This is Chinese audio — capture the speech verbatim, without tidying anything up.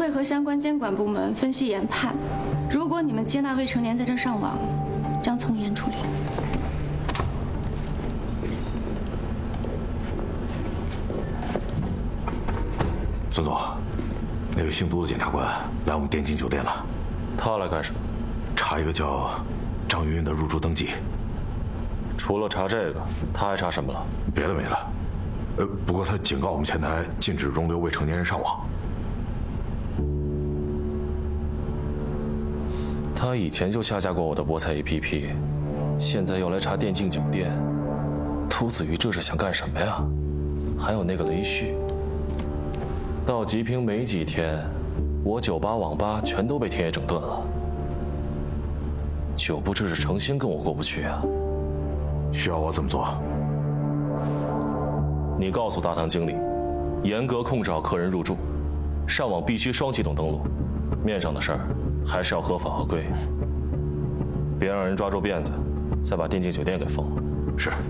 会和相关监管部门分析研判，如果你们接纳未成年在这上网，将从严处理。 孙总，那位姓都的检察官来我们电竞酒店了。 他来干什么？ 查一个叫张云云的入住登记。 除了查这个，他还查什么了？ 别的没了。呃，不过他警告我们前台禁止容留未成年人上网。 他以前就下架过我的博彩 A P P， 现在又来查电竞酒店。涂子瑜这是想干什么呀？还有那个雷旭。到吉平没几天，我酒吧、网吧全都被天野整顿了。久不这是诚心跟我过不去啊？ 需要我怎么做？ 你告诉大堂经理，严格控制好客人入住，上网必须双系统登录，面上的事儿还是要合法合规，别让人抓住辫子，再把电竞酒店给封了。 是。